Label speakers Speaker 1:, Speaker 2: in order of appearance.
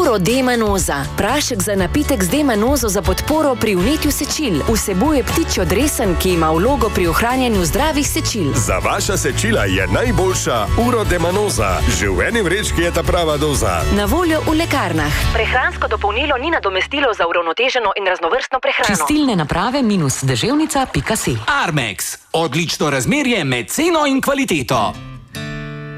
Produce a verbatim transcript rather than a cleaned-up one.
Speaker 1: Urodemanoza. Prašek za napitek z demanozo za podporo pri vnetju sečil. Vsebuje ptičjo dresen, ki ima vlogo pri ohranjanju zdravih sečil.
Speaker 2: Za vaša sečila je najboljša Urodemanoza. Že v eni vrečki je ta prava doza.
Speaker 1: Na voljo v lekarnah. Prehransko dopolnilo ni nadomestilo za uravnoteženo in raznovrstno prehrano.
Speaker 3: Čistilne naprave minus deževnica pika si.
Speaker 4: Armex. Odlično razmerje med ceno in kvaliteto.